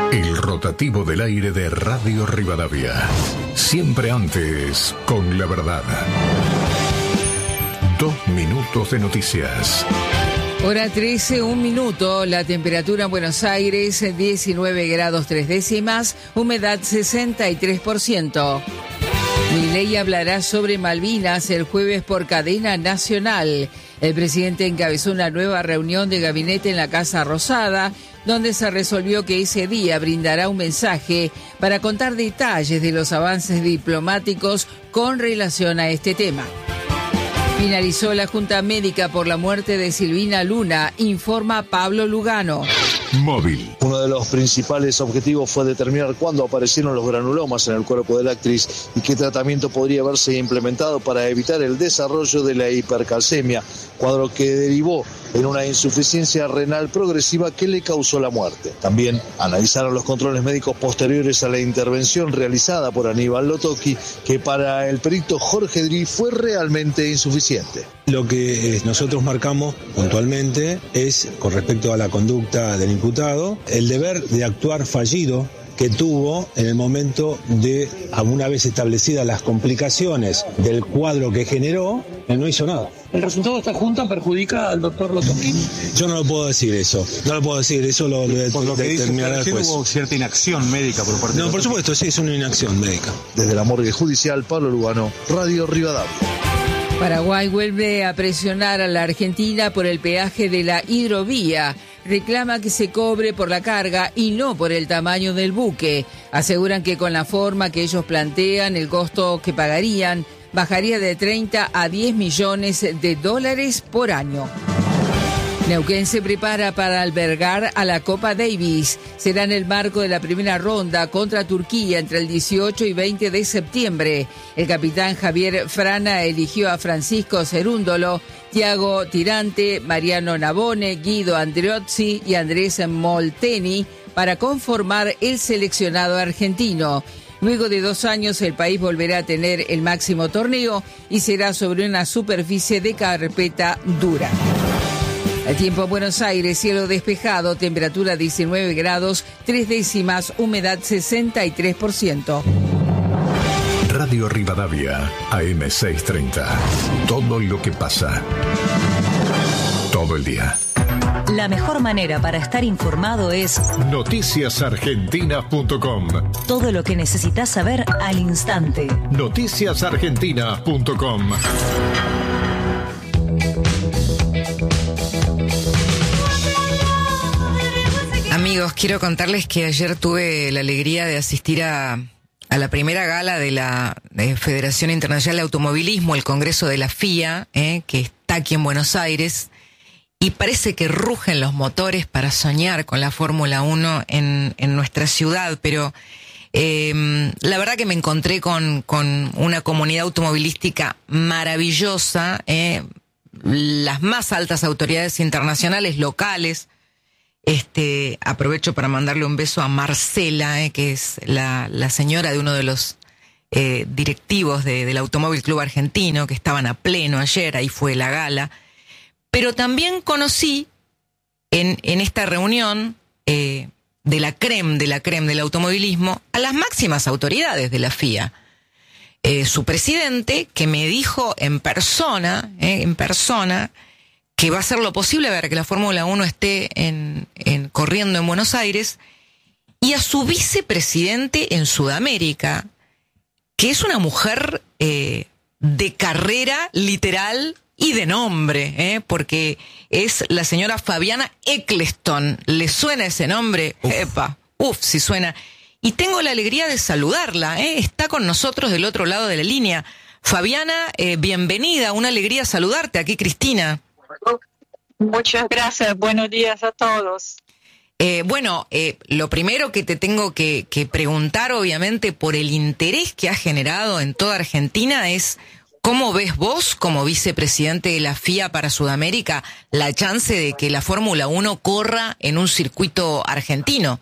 El rotativo del aire de Radio Rivadavia. Siempre antes, con la verdad. 2 minutos de noticias. Hora 13, 1 minuto. La temperatura en Buenos Aires, 19 grados 3 décimas, humedad 63%. Milei hablará sobre Malvinas el jueves por cadena nacional. El presidente encabezó una nueva reunión de gabinete en la Casa Rosada, donde se resolvió que ese día brindará un mensaje para contar detalles de los avances diplomáticos con relación a este tema. Finalizó la Junta Médica por la muerte de Silvina Luna, informa Pablo Lugano. Móvil. Uno de los principales objetivos fue determinar cuándo aparecieron los granulomas en el cuerpo de la actriz y qué tratamiento podría haberse implementado para evitar el desarrollo de la hipercalcemia, cuadro que derivó en una insuficiencia renal progresiva que le causó la muerte. También analizaron los controles médicos posteriores a la intervención realizada por Aníbal Lotocchi, que para el perito Jorge Dri fue realmente insuficiente. Lo que nosotros marcamos puntualmente es, con respecto a la conducta del imputado, el deber de actuar fallido que tuvo en el momento de, una vez establecidas las complicaciones del cuadro que generó, él no hizo nada. ¿El resultado de esta junta perjudica al doctor Lotocchi? Yo no lo puedo decir eso, eso lo determinará después. ¿Hubo cierta inacción médica por parte de No, por supuesto, sí, es una inacción médica. Desde la morgue judicial, Pablo Lugano, Radio Rivadavia. Paraguay vuelve a presionar a la Argentina por el peaje de la hidrovía. Reclama que se cobre por la carga y no por el tamaño del buque. Aseguran que con la forma que ellos plantean, el costo que pagarían bajaría de 30 a 10 millones de dólares por año. Neuquén se prepara para albergar a la Copa Davis. Será en el marco de la primera ronda contra Turquía entre el 18 y 20 de septiembre. El capitán Javier Frana eligió a Francisco Cerúndolo, Thiago Tirante, Mariano Navone, Guido Andreozzi y Andrés Molteni para conformar el seleccionado argentino. Luego de 2 años, el país volverá a tener el máximo torneo y será sobre una superficie de carpeta dura. El tiempo en Buenos Aires, cielo despejado, temperatura 19 grados, 3 décimas, humedad 63%. Radio Rivadavia, AM630. Todo lo que pasa. Todo el día. La mejor manera para estar informado es noticiasargentinas.com. Todo lo que necesitas saber al instante. noticiasargentinas.com. Amigos, quiero contarles que ayer tuve la alegría de asistir a la primera gala de la Federación Internacional de Automovilismo, el Congreso de la FIA, que está aquí en Buenos Aires, y parece que rugen los motores para soñar con la Fórmula 1 en nuestra ciudad, pero la verdad que me encontré con una comunidad automovilística maravillosa, las más altas autoridades internacionales, locales. Aprovecho para mandarle un beso a Marcela, que es la señora de uno de los directivos del Automóvil Club Argentino, que estaban a pleno ayer, ahí fue la gala. Pero también conocí en esta reunión de la crème del automovilismo a las máximas autoridades de la FIA. Su presidente, que me dijo en persona, que va a hacer lo posible para que la Fórmula 1 esté corriendo en Buenos Aires, y a su vicepresidente en Sudamérica, que es una mujer de carrera literal y de nombre, porque es la señora Fabiana Eccleston. ¿Le suena ese nombre? Sí suena. Y tengo la alegría de saludarla, está con nosotros del otro lado de la línea. Fabiana, bienvenida, una alegría saludarte. Aquí Cristina. Muchas gracias, buenos días a todos. Lo primero que te tengo que preguntar, obviamente, por el interés que ha generado en toda Argentina, es ¿cómo ves vos, como vicepresidente de la FIA para Sudamérica, la chance de que la Fórmula 1 corra en un circuito argentino?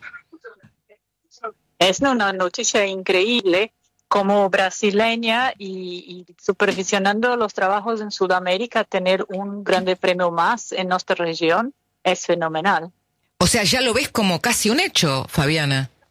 Es una noticia increíble. Como brasileña y supervisionando los trabajos en Sudamérica, tener un grande premio más en nuestra región es fenomenal. O sea, ya lo ves como casi un hecho, Fabiana.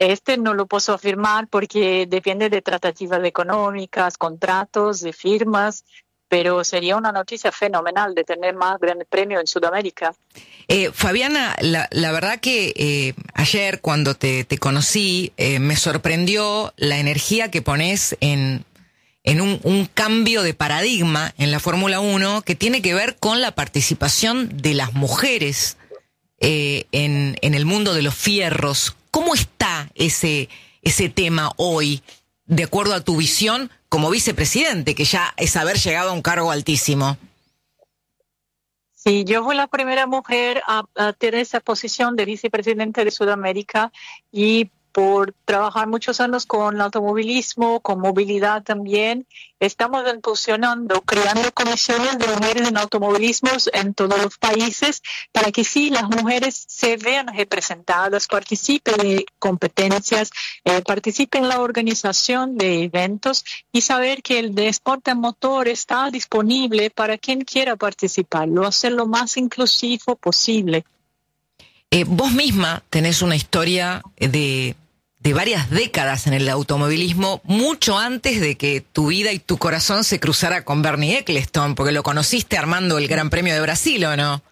No lo puedo afirmar porque depende de tratativas económicas, contratos, de firmas, pero sería una noticia fenomenal de tener más Gran Premio en Sudamérica. Fabiana, la verdad que ayer cuando te conocí me sorprendió la energía que pones en un cambio de paradigma en la Fórmula 1 que tiene que ver con la participación de las mujeres en el mundo de los fierros. ¿Cómo está ese tema hoy, de acuerdo a tu visión como vicepresidente, que ya es haber llegado a un cargo altísimo? Sí, yo fui la primera mujer a tener esa posición de vicepresidente de Sudamérica y por trabajar muchos años con el automovilismo, con movilidad también, estamos impulsionando, creando comisiones de mujeres en automovilismo en todos los países para que sí las mujeres se vean representadas, participen en competencias, participen en la organización de eventos y saber que el deporte a motor está disponible para quien quiera participar, hacer lo más inclusivo posible. Vos misma tenés una historia de varias décadas en el automovilismo, mucho antes de que tu vida y tu corazón se cruzara con Bernie Ecclestone, porque lo conociste armando el Gran Premio de Brasil, ¿o no?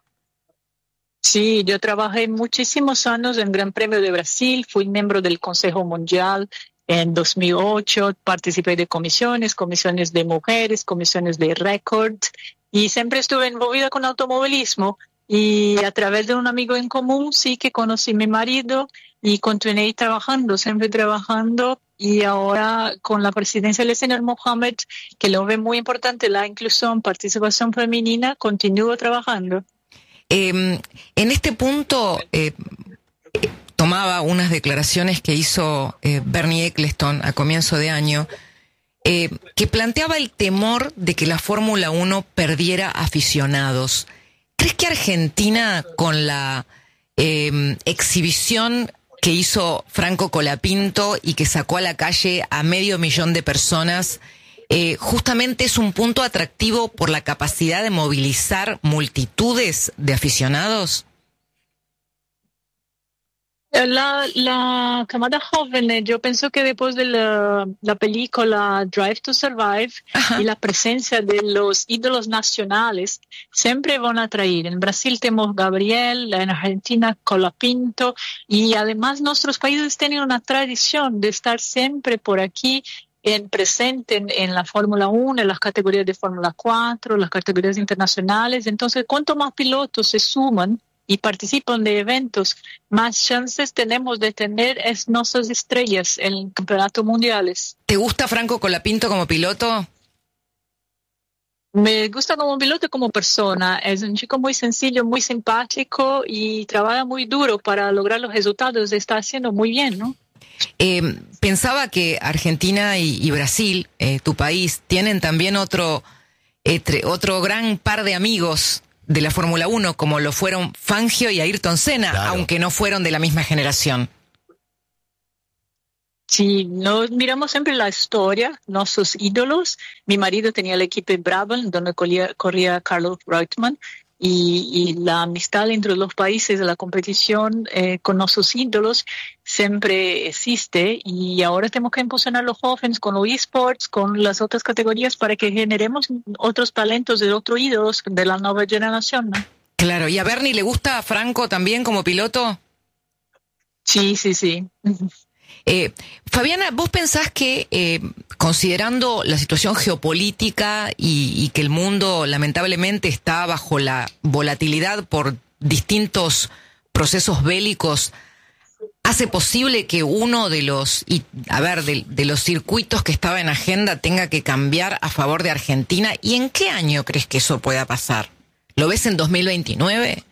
Sí, yo trabajé muchísimos años en Gran Premio de Brasil, fui miembro del Consejo Mundial en 2008, participé de comisiones de mujeres, comisiones de récord, y siempre estuve envolvida con automovilismo. Y a través de un amigo en común sí que conocí a mi marido y continué trabajando, siempre trabajando. Y ahora con la presidencia del señor Mohamed, que lo ve muy importante la inclusión, participación femenina, continúo trabajando. En este punto tomaba unas declaraciones que hizo Bernie Ecclestone a comienzo de año, que planteaba el temor de que la Fórmula 1 perdiera aficionados. ¿Crees que Argentina, con la exhibición que hizo Franco Colapinto y que sacó a la calle a 500.000 de personas, justamente es un punto atractivo por la capacidad de movilizar multitudes de aficionados? La camada joven, yo pienso que después de la película Drive to Survive, ajá, y la presencia de los ídolos nacionales, siempre van a atraer. En Brasil tenemos Gabriel, en Argentina Colapinto, y además nuestros países tienen una tradición de estar siempre por aquí presente en la Fórmula 1, en las categorías de Fórmula 4, las categorías internacionales. Entonces, cuanto más pilotos se suman y participan de eventos, más chances tenemos de tener nuestras estrellas en campeonatos mundiales. ¿Te gusta Franco Colapinto como piloto? Me gusta como piloto y como persona. Es un chico muy sencillo, muy simpático y trabaja muy duro para lograr los resultados. Está haciendo muy bien, ¿no? Pensaba que Argentina y Brasil, tu país, tienen también otro gran par de amigos de la Fórmula 1, como lo fueron Fangio y Ayrton Senna, claro, aunque no fueron de la misma generación. Sí, nos miramos siempre la historia, nuestros ídolos. Mi marido tenía el equipo Brabham, donde corría Carlos Reutemann, y la amistad entre los países, la competición con nuestros ídolos siempre existe, y ahora tenemos que impulsionar a los jóvenes con los esports, con las otras categorías, para que generemos otros talentos de otros ídolos de la nueva generación, ¿no? Claro, ¿y a Bernie le gusta a Franco también como piloto? Sí, sí, sí. Fabiana, ¿vos pensás que considerando la situación geopolítica y que el mundo lamentablemente está bajo la volatilidad por distintos procesos bélicos, hace posible que uno de los circuitos que estaba en agenda tenga que cambiar a favor de Argentina? ¿Y en qué año crees que eso pueda pasar? ¿Lo ves en 2029?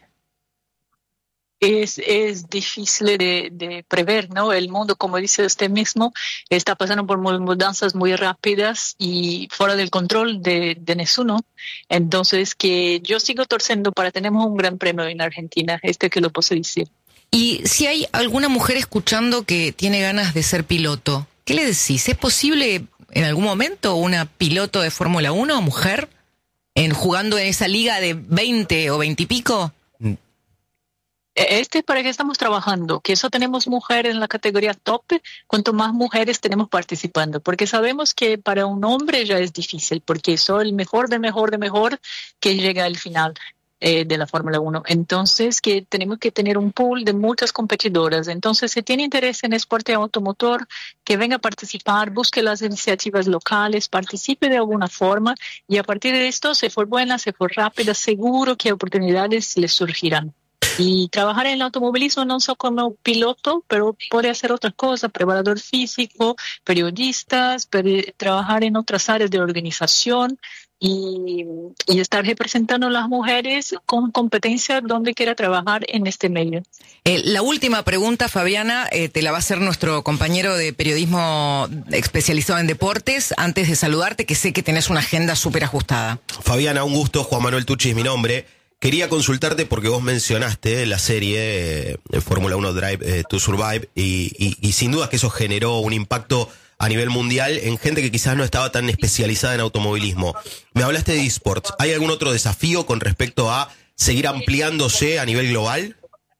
Es difícil de prever, ¿no? El mundo, como dice usted mismo, está pasando por mudanzas muy rápidas y fuera del control de ninguno. Entonces, que yo sigo torciendo para tener un gran premio en Argentina, que lo puedo decir. Y si hay alguna mujer escuchando que tiene ganas de ser piloto, ¿qué le decís? ¿Es posible en algún momento una piloto de Fórmula 1, mujer, jugando en esa liga de 20 o 20 y pico? para qué estamos trabajando, que eso tenemos mujeres en la categoría top, cuanto más mujeres tenemos participando, porque sabemos que para un hombre ya es difícil, porque soy el mejor de mejor que llega al final de la Fórmula 1. Entonces, que tenemos que tener un pool de muchas competidoras. Entonces, si tiene interés en esporte automotor, que venga a participar, busque las iniciativas locales, participe de alguna forma, y a partir de esto, si fue buena, si fue rápida, seguro que oportunidades les surgirán. Y trabajar en el automovilismo no solo como piloto, pero puede hacer otras cosas, preparador físico, periodistas, trabajar en otras áreas de organización y estar representando a las mujeres con competencia donde quiera trabajar en este medio. La última pregunta, Fabiana, te la va a hacer nuestro compañero de periodismo especializado en deportes. Antes de saludarte, que sé que tenés una agenda súper ajustada. Fabiana, un gusto. Juan Manuel Tucci es mi nombre. Quería consultarte porque vos mencionaste la serie Fórmula 1 Drive to Survive y sin duda que eso generó un impacto a nivel mundial en gente que quizás no estaba tan especializada en automovilismo. Me hablaste de eSports. ¿Hay algún otro desafío con respecto a seguir ampliándose a nivel global?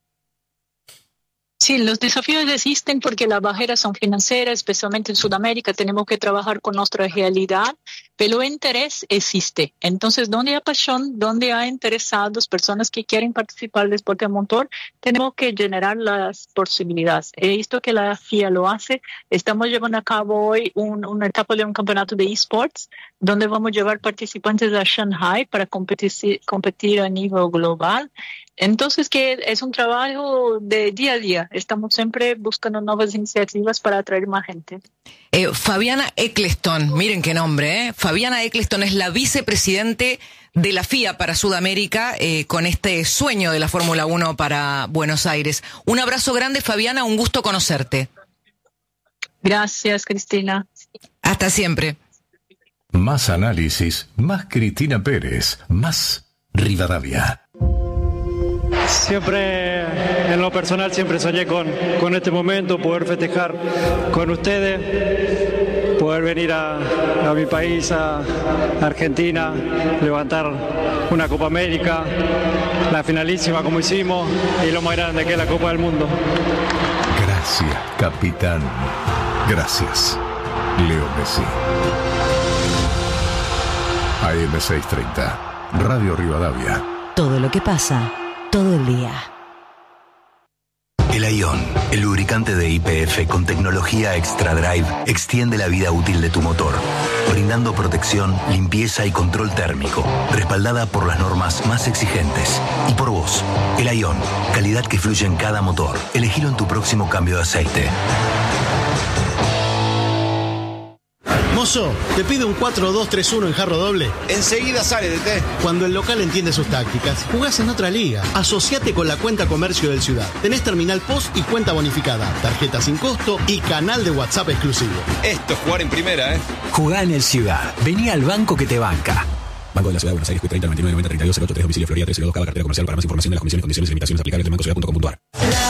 Sí, los desafíos existen porque las barreras son financieras, especialmente en Sudamérica. Tenemos que trabajar con nuestra realidad, pero el interés existe. Entonces, donde hay pasión, donde hay interesados, personas que quieren participar del deporte a motor, tenemos que generar las posibilidades. He visto que la FIA lo hace. Estamos llevando a cabo hoy una etapa de un campeonato de eSports, donde vamos a llevar participantes a Shanghai para competir a nivel global. Entonces, que es un trabajo de día a día. Estamos siempre buscando nuevas iniciativas para atraer más gente. Fabiana Eccleston, miren qué nombre, ¿eh? Fabiana Eccleston es la vicepresidente de la FIA para Sudamérica, con este sueño de la Fórmula 1 para Buenos Aires. Un abrazo grande, Fabiana, un gusto conocerte. Gracias, Cristina. Hasta siempre. Más análisis, más Cristina Pérez, más Rivadavia. Siempre, en lo personal, siempre soñé con este momento, poder festejar con ustedes, poder venir a mi país, a Argentina, levantar una Copa América, la finalísima como hicimos, y lo más grande que es la Copa del Mundo. Gracias, capitán. Gracias, Leo Messi. AM630, Radio Rivadavia. Todo lo que pasa, todo el día. El Ion, el lubricante de YPF con tecnología Extra Drive, extiende la vida útil de tu motor, brindando protección, limpieza y control térmico, respaldada por las normas más exigentes. Y por vos, el Ion, calidad que fluye en cada motor. Elegilo en tu próximo cambio de aceite. Mozo, te pido un 4-2-3-1 en jarro doble. Enseguida sale, DT. Cuando el local entiende sus tácticas, jugás en otra liga. Asociate con la cuenta comercio del Ciudad. Tenés terminal POS y cuenta bonificada, tarjeta sin costo y canal de WhatsApp exclusivo. Esto es jugar en primera, ¿eh? Jugá en el Ciudad. Vení al banco que te banca. Banco de la Ciudad de Buenos Aires, 30 99 90 32 08 3 domicilio Florida 302 cada cartera comercial. Para más información de las comisiones, condiciones y limitaciones aplicables del Banco Ciudad.com.ar.